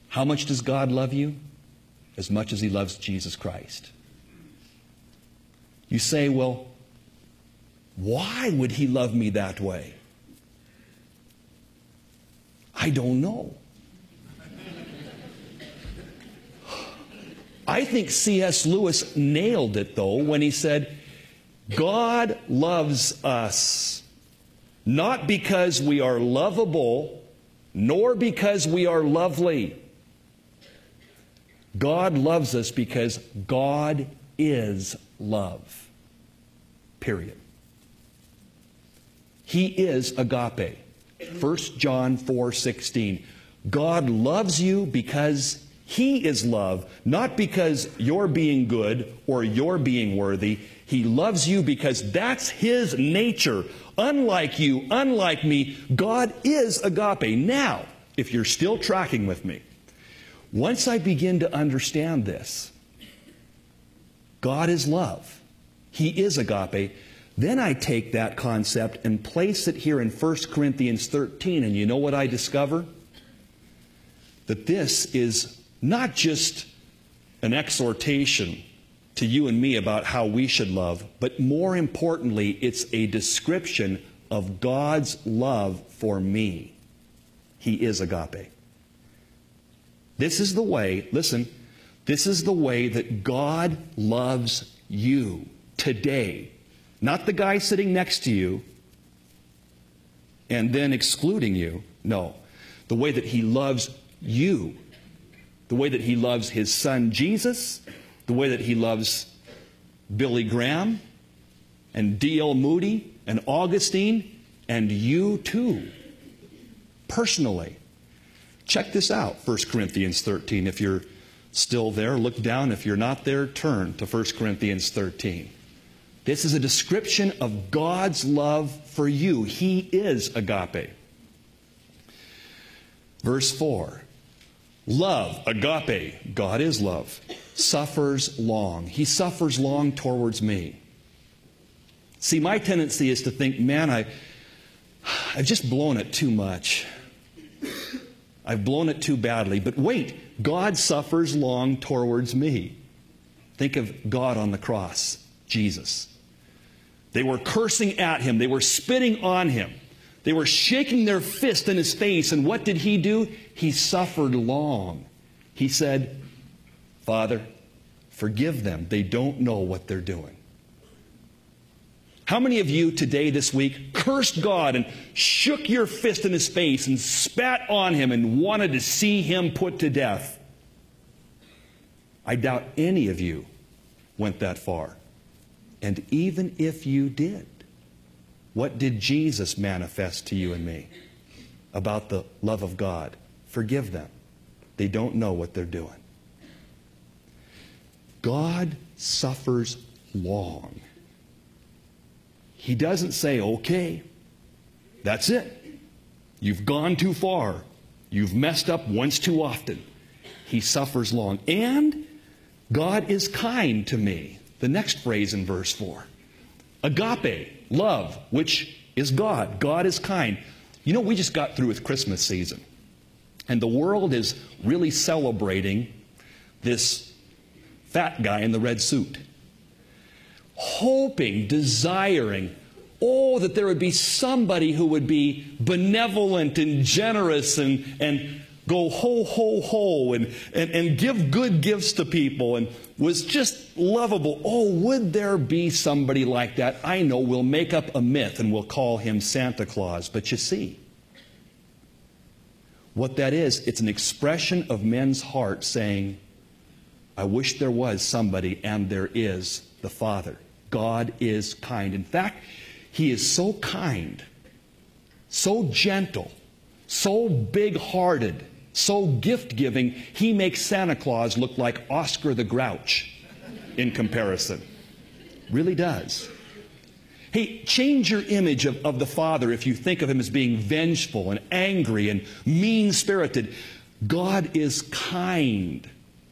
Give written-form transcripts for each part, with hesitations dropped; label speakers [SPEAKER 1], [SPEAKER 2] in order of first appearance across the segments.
[SPEAKER 1] How much does God love you? As much as He loves Jesus Christ. You say, well, why would He love me that way? I don't know. I think C.S. Lewis nailed it, though, when he said, God loves us not because we are lovable, nor because we are lovely. God loves us because God is love. Period. He is agape. 1 John 4:16. God loves you because He is love, not because you're being good or you're being worthy. He loves you because that's His nature. Unlike you, unlike me, God is agape. Now, if you're still tracking with me, once I begin to understand this, God is love. He is agape. Then I take that concept and place it here in 1 Corinthians 13. And you know what I discover? That this is not just an exhortation to you and me about how we should love, but more importantly, it's a description of God's love for me. He is agape. This is the way, listen, this is the way that God loves you today. Not the guy sitting next to you and then excluding you. No. The way that He loves you. The way that He loves His Son Jesus. The way that He loves Billy Graham and D.L. Moody and Augustine and you too. Personally. Check this out, 1 Corinthians 13. If you're still there, look down. If you're not there, turn to 1 Corinthians 13. This is a description of God's love for you. He is agape. Verse 4. Love, agape, God is love, suffers long. He suffers long towards me. See, my tendency is to think, man, I've just blown it too much. I've blown it too badly. But wait, God suffers long towards me. Think of God on the cross, Jesus. They were cursing at Him. They were spitting on Him. They were shaking their fist in His face. And what did He do? He suffered long. He said, Father, forgive them. They don't know what they're doing. How many of you today, this week, cursed God and shook your fist in His face and spat on Him and wanted to see Him put to death? I doubt any of you went that far. And even if you did, what did Jesus manifest to you and me about the love of God? Forgive them. They don't know what they're doing. God suffers long. He doesn't say, okay, that's it. You've gone too far. You've messed up once too often. He suffers long. And God is kind to me. The next phrase in verse 4. Agape, love, which is God. God is kind. You know, we just got through with Christmas season. And the world is really celebrating this fat guy in the red suit. Hoping, desiring, that there would be somebody who would be benevolent and generous and go ho, ho, ho and give good gifts to people and was just lovable. Oh, would there be somebody like that? I know, we'll make up a myth and we'll call him Santa Claus. But you see, what that is, it's an expression of men's heart saying, I wish there was somebody, and there is the Father. God is kind. In fact, He is so kind, so gentle, so big-hearted, so gift-giving, He makes Santa Claus look like Oscar the Grouch in comparison. Really does. Hey, change your image of the Father if you think of Him as being vengeful and angry and mean-spirited. God is kind.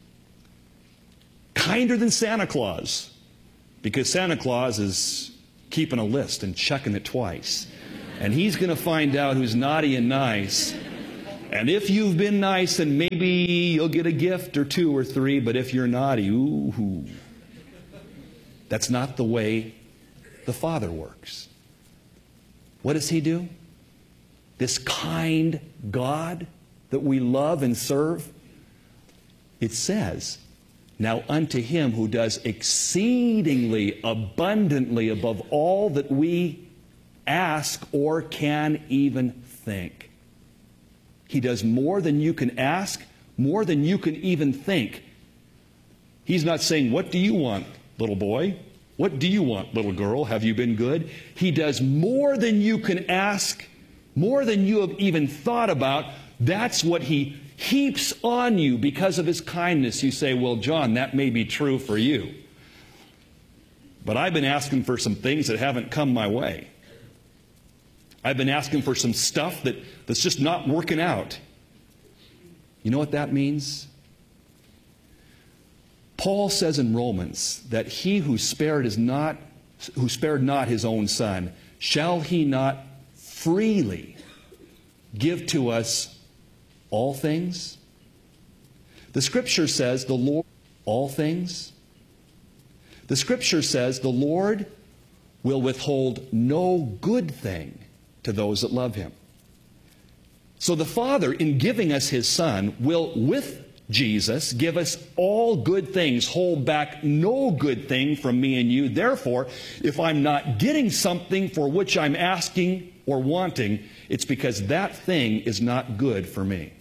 [SPEAKER 1] Kinder than Santa Claus. Because Santa Claus is keeping a list and checking it twice. And he's going to find out who's naughty and nice And if you've been nice, then maybe you'll get a gift or two or three, but if you're naughty, ooh. That's not the way the Father works. What does He do? This kind God that we love and serve, it says, now unto Him who does exceedingly abundantly above all that we ask or can even think. He does more than you can ask, more than you can even think. He's not saying, what do you want, little boy? What do you want, little girl? Have you been good? He does more than you can ask, more than you have even thought about. That's what He heaps on you because of His kindness. You say, well, John, that may be true for you. But I've been asking for some things that haven't come my way. I've been asking for some stuff that's just not working out. You know what that means? Paul says in Romans that He who spared not His own Son, shall He not freely give to us all things? The Scripture says the Lord, all things. The Scripture says the Lord will withhold no good thing to those that love Him. So the Father, in giving us His Son, will, with Jesus, give us all good things, hold back no good thing from me and you. Therefore, if I'm not getting something for which I'm asking or wanting, it's because that thing is not good for me.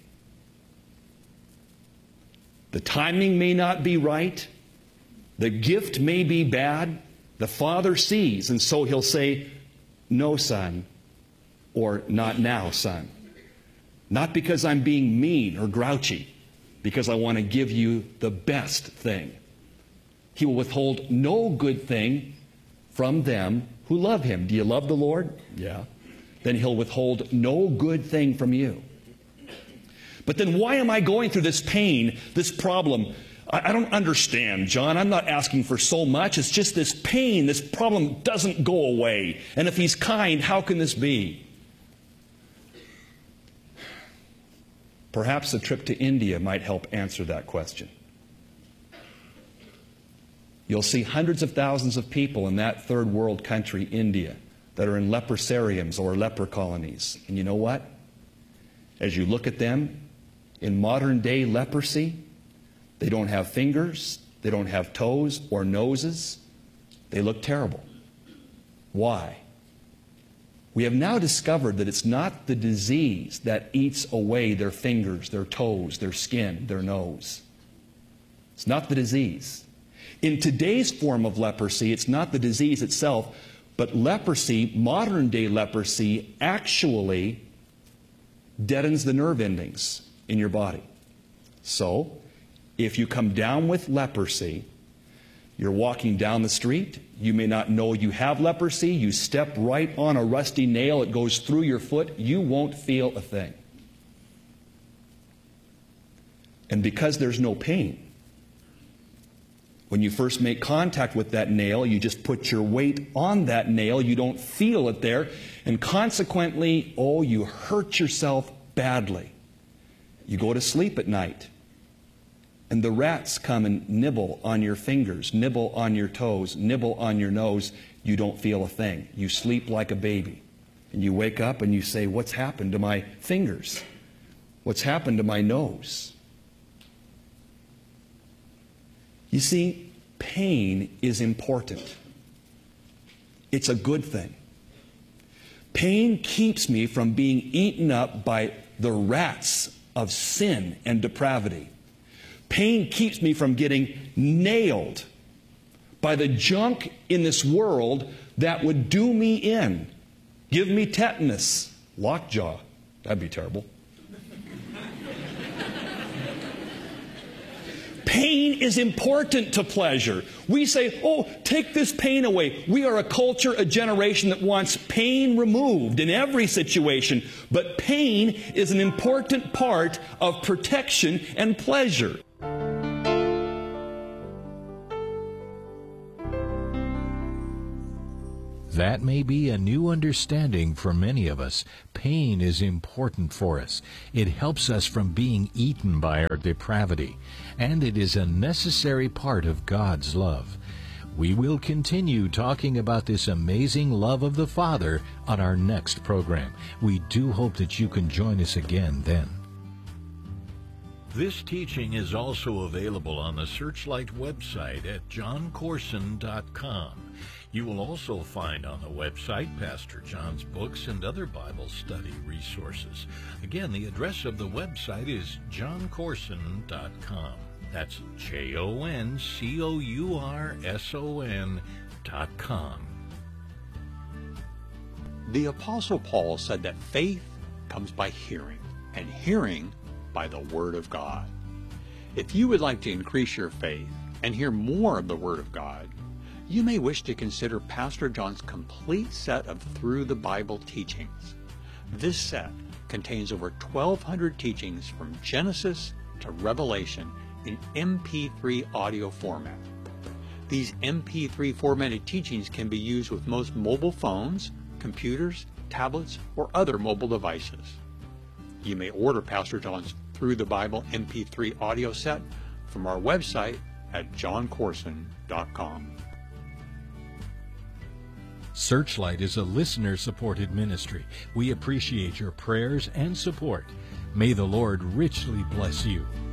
[SPEAKER 1] The timing may not be right. The gift may be bad. The Father sees, and so He'll say, no, son, or not now, son. Not because I'm being mean or grouchy, because I want to give you the best thing. He will withhold no good thing from them who love Him. Do you love the Lord? Yeah. Then He'll withhold no good thing from you. But then why am I going through this pain, this problem? I don't understand, John. I'm not asking for so much. It's just this pain, this problem doesn't go away. And if He's kind, how can this be? Perhaps a trip to India might help answer that question. You'll see hundreds of thousands of people in that third world country, India, that are in leprosariums or leper colonies. And you know what? As you look at them, in modern day leprosy, they don't have fingers, they don't have toes or noses. They look terrible. Why? We have now discovered that it's not the disease that eats away their fingers, their toes, their skin, their nose. It's not the disease. In today's form of leprosy, it's not the disease itself, but leprosy, modern day leprosy, actually deadens the nerve endings in your body. So, if you come down with leprosy, you're walking down the street, you may not know you have leprosy, you step right on a rusty nail, it goes through your foot, you won't feel a thing. And because there's no pain, when you first make contact with that nail, you just put your weight on that nail, you don't feel it there, and consequently, you hurt yourself badly. You go to sleep at night, and the rats come and nibble on your fingers, nibble on your toes, nibble on your nose. You don't feel a thing. You sleep like a baby. And you wake up and you say, what's happened to my fingers? What's happened to my nose? You see, pain is important. It's a good thing. Pain keeps me from being eaten up by the rats of sin and depravity. Pain keeps me from getting nailed by the junk in this world that would do me in. Give me tetanus, lockjaw. That'd be terrible. Pain is important to pleasure. We say, take this pain away. We are a culture, a generation that wants pain removed in every situation. But pain is an important part of protection and pleasure.
[SPEAKER 2] That may be a new understanding for many of us. Pain is important for us. It helps us from being eaten by our depravity, and it is a necessary part of God's love. We will continue talking about this amazing love of the Father on our next program. We do hope that you can join us again then. This teaching is also available on the Searchlight website at johncorson.com. You will also find on the website Pastor John's books and other Bible study resources. Again, the address of the website is johncorson.com. That's JONCOURSON.com.
[SPEAKER 3] The Apostle Paul said that faith comes by hearing, and hearing by the Word of God. If you would like to increase your faith and hear more of the Word of God, you may wish to consider Pastor John's complete set of Through the Bible teachings. This set contains over 1,200 teachings from Genesis to Revelation in MP3 audio format. These MP3 formatted teachings can be used with most mobile phones, computers, tablets, or other mobile devices. You may order Pastor John's Through the Bible MP3 audio set from our website at johncorson.com.
[SPEAKER 2] Searchlight is a listener-supported ministry. We appreciate your prayers and support. May the Lord richly bless you.